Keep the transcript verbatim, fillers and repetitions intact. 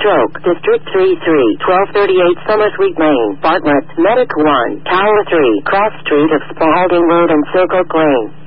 Stroke, District three three, twelve thirty-eight Summer Suite, Maine. Bartlett, Medic one, Tower three, Cross Street of Spalding Road and Silcock Lane.